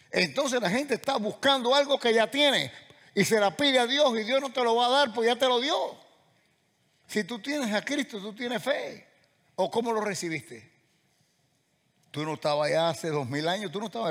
Entonces la gente está buscando algo que ya tiene y se la pide a Dios y Dios no te lo va a dar porque ya te lo dio. Si tú tienes a Cristo, tú tienes fe. ¿O cómo lo recibiste? Tú no estabas allá hace 2000 años, tú no estabas